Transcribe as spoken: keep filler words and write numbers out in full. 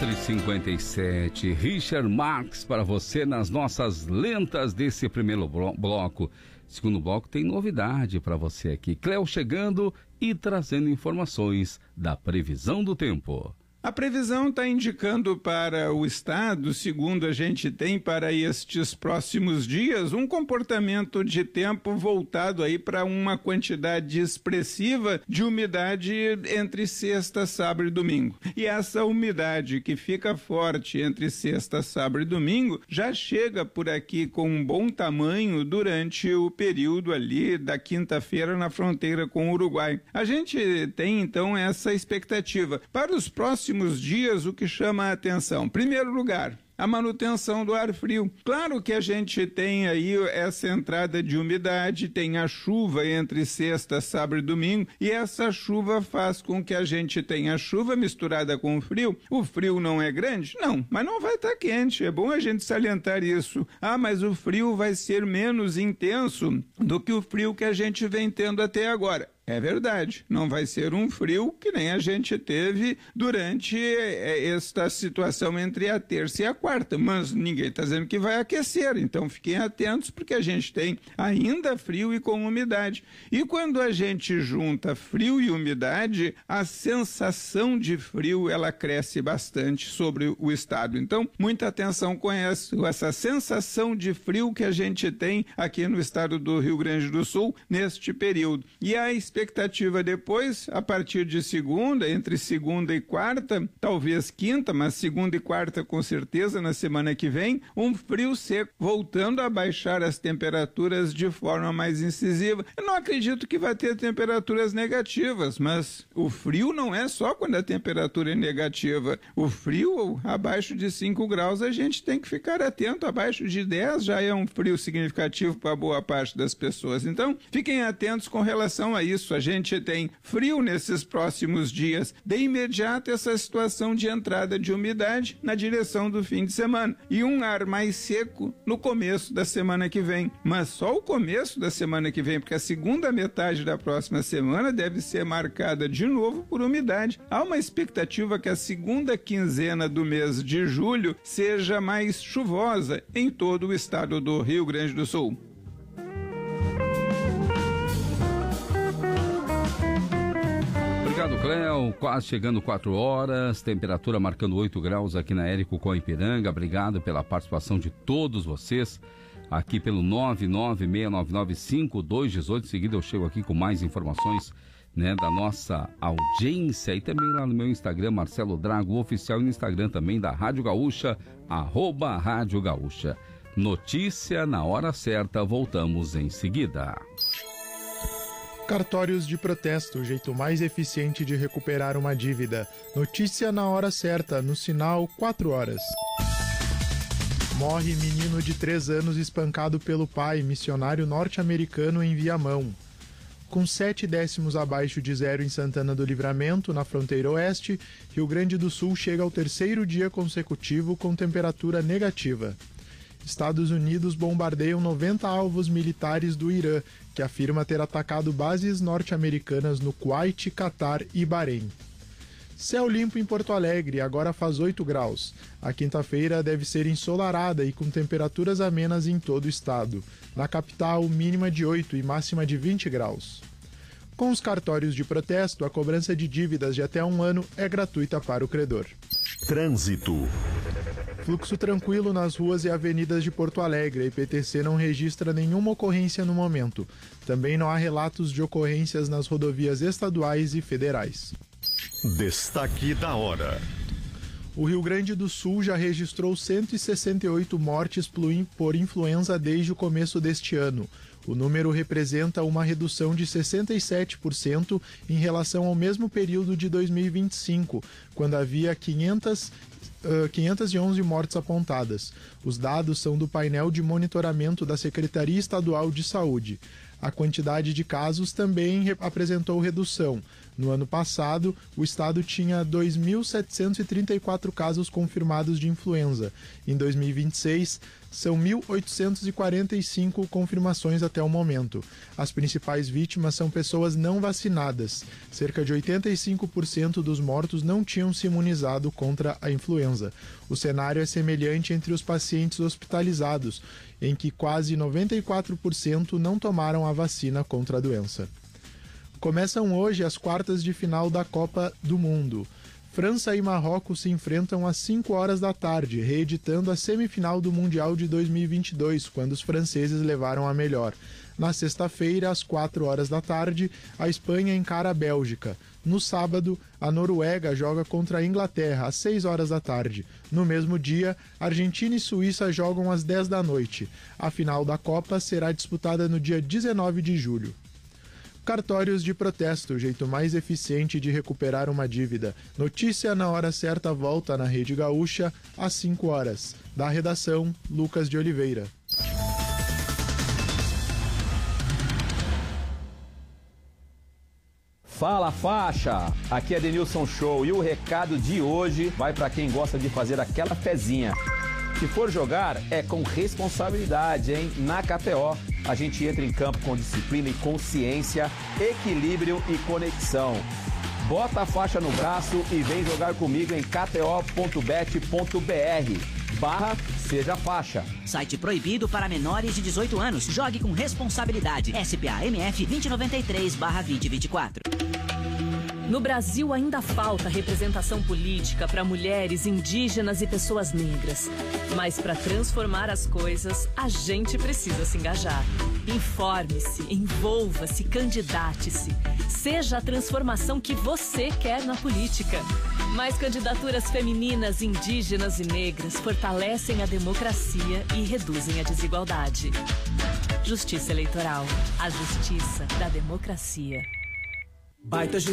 quatro e cinquenta e sete, Richard Marx para você nas nossas lentas desse primeiro bloco. Segundo bloco tem novidade para você aqui. Cléo chegando e trazendo informações da previsão do tempo. A previsão está indicando para o estado, segundo a gente tem para estes próximos dias, um comportamento de tempo voltado aí para uma quantidade expressiva de umidade entre sexta, sábado e domingo. E essa umidade que fica forte entre sexta, sábado e domingo já chega por aqui com um bom tamanho durante o período ali da quinta-feira na fronteira com o Uruguai. A gente tem então essa expectativa. Para os próximos dias, o que chama a atenção? Primeiro lugar, a manutenção do ar frio. Claro que a gente tem aí essa entrada de umidade, tem a chuva entre sexta, sábado e domingo, e essa chuva faz com que a gente tenha chuva misturada com frio. O frio não é grande? Não, mas não vai estar quente. É bom a gente salientar isso. Ah, mas o frio vai ser menos intenso do que o frio que a gente vem tendo até agora. É verdade, não vai ser um frio que nem a gente teve durante esta situação entre a terça e a quarta, mas ninguém está dizendo que vai aquecer, então fiquem atentos porque a gente tem ainda frio e com umidade. E quando a gente junta frio e umidade, a sensação de frio ela cresce bastante sobre o estado. Então, muita atenção com essa, essa sensação de frio que a gente tem aqui no estado do Rio Grande do Sul neste período. E a expectativa depois, a partir de segunda, entre segunda e quarta, talvez quinta, mas segunda e quarta com certeza na semana que vem, um frio seco, voltando a baixar as temperaturas de forma mais incisiva. Eu não acredito que vai ter temperaturas negativas, mas o frio não é só quando a temperatura é negativa. O frio abaixo de cinco graus a gente tem que ficar atento, abaixo de dez já é um frio significativo para boa parte das pessoas. Então, fiquem atentos com relação a isso. A gente tem frio nesses próximos dias. De imediato, essa situação de entrada de umidade na direção do fim de semana. E um ar mais seco no começo da semana que vem. Mas só o começo da semana que vem, porque a segunda metade da próxima semana deve ser marcada de novo por umidade. Há uma expectativa que a segunda quinzena do mês de julho seja mais chuvosa em todo o estado do Rio Grande do Sul. Obrigado, Cléo. Quase chegando quatro horas, temperatura marcando oito graus aqui na Érico com Ipiranga. Obrigado pela participação de todos vocês aqui pelo nove nove seis nove nove cinco dois um oito. Em seguida eu chego aqui com mais informações, né, da nossa audiência e também lá no meu Instagram, Marcelo Drago Oficial, e no Instagram também da Rádio Gaúcha, arroba Rádio Gaúcha. Notícia na hora certa, voltamos em seguida. Cartórios de protesto, o jeito mais eficiente de recuperar uma dívida. Notícia na hora certa, no sinal quatro horas. Morre menino de três anos espancado pelo pai, missionário norte-americano em Viamão. Com sete décimos abaixo de zero em Santana do Livramento, na fronteira oeste, Rio Grande do Sul chega ao terceiro dia consecutivo com temperatura negativa. Estados Unidos bombardeiam noventa alvos militares do Irã, que afirma ter atacado bases norte-americanas no Kuwait, Catar e Bahrein. Céu limpo em Porto Alegre, agora faz oito graus. A quinta-feira deve ser ensolarada e com temperaturas amenas em todo o estado. Na capital, mínima de oito e máxima de vinte graus. Com os cartórios de protesto, a cobrança de dívidas de até um ano é gratuita para o credor. Trânsito. Fluxo tranquilo nas ruas e avenidas de Porto Alegre. A I P T C não registra nenhuma ocorrência no momento. Também não há relatos de ocorrências nas rodovias estaduais e federais. Destaque da hora. O Rio Grande do Sul já registrou cento e sessenta e oito mortes por influenza desde o começo deste ano. O número representa uma redução de sessenta e sete por cento em relação ao mesmo período de dois mil e vinte e cinco, quando havia quinhentas, uh, quinhentas e onze mortes apontadas. Os dados são do painel de monitoramento da Secretaria Estadual de Saúde. A quantidade de casos também apresentou redução. No ano passado, o estado tinha dois mil setecentos e trinta e quatro casos confirmados de influenza. Em dois mil e vinte e seis, são mil oitocentos e quarenta e cinco confirmações até o momento. As principais vítimas são pessoas não vacinadas. Cerca de oitenta e cinco por cento dos mortos não tinham se imunizado contra a influenza. O cenário é semelhante entre os pacientes hospitalizados, em que quase noventa e quatro por cento não tomaram a vacina contra a doença. Começam hoje as quartas de final da Copa do Mundo. França e Marrocos se enfrentam às cinco horas da tarde, reeditando a semifinal do Mundial de dois mil e vinte e dois, quando os franceses levaram a melhor. Na sexta-feira, às quatro horas da tarde, a Espanha encara a Bélgica. No sábado, a Noruega joga contra a Inglaterra, às seis horas da tarde. No mesmo dia, Argentina e Suíça jogam às dez da noite. A final da Copa será disputada no dia dezenove de julho. Cartórios de protesto, o jeito mais eficiente de recuperar uma dívida. Notícia na hora certa volta na Rede Gaúcha, às cinco horas. Da redação, Lucas de Oliveira. Fala faixa, aqui é Denilson Show e o recado de hoje vai para quem gosta de fazer aquela fezinha. Se for jogar, é com responsabilidade, hein? Na K T O, a gente entra em campo com disciplina e consciência, equilíbrio e conexão. Bota a faixa no braço e vem jogar comigo em k t o ponto bet ponto b r barra seja faixa. Site proibido para menores de dezoito anos. Jogue com responsabilidade. S P A M F vinte noventa e três barra vinte vinte e quatro. No Brasil ainda falta representação política para mulheres, indígenas e pessoas negras. Mas para transformar as coisas, a gente precisa se engajar. Informe-se, envolva-se, candidate-se. Seja a transformação que você quer na política. Mais candidaturas femininas, indígenas e negras fortalecem a democracia e reduzem a desigualdade. Justiça Eleitoral. A justiça da democracia. Baita